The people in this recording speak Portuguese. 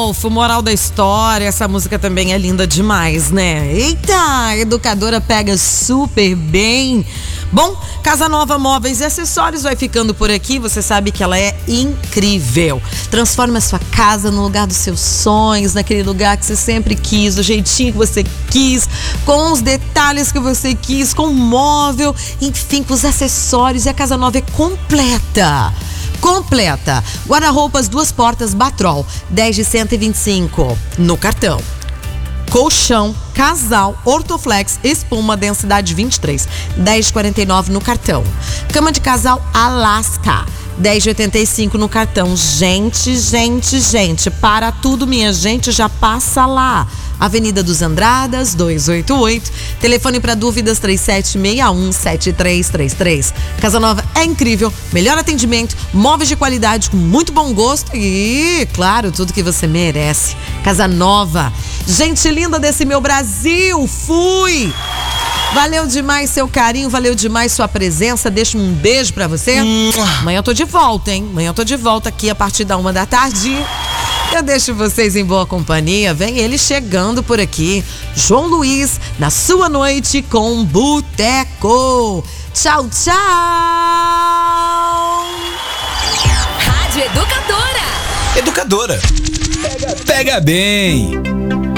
Ralph, moral da história, essa música também é linda demais, né? Eita, educadora pega super bem. Bom, Casa Nova Móveis e Acessórios vai ficando por aqui. Você sabe que ela é incrível. Transforma a sua casa no lugar dos seus sonhos, naquele lugar que você sempre quis, do jeitinho que você quis, com os detalhes que você quis, com o móvel, enfim, com os acessórios. E a Casa Nova é completa. Guarda-roupas 2 portas Batrol, 10 de 125 no cartão. Colchão, casal, Ortoflex, espuma, densidade 23, 10 de 49 no cartão. Cama de casal Alaska, 10 de 85 no cartão. Gente, para tudo, minha gente, já passa lá. Avenida dos Andradas, 288. Telefone para dúvidas 3761-7333. Casa Nova é incrível, melhor atendimento, móveis de qualidade com muito bom gosto e, claro, tudo que você merece. Casa Nova. Gente linda desse meu Brasil, fui! Valeu demais seu carinho, valeu demais sua presença. Deixa um beijo pra você. Amanhã eu tô de volta, hein? Amanhã eu tô de volta aqui a partir da 1h. Eu deixo vocês em boa companhia. Vem ele chegando por aqui. João Luiz, na sua noite com Boteco. Tchau, tchau! Rádio Educadora. Pega bem.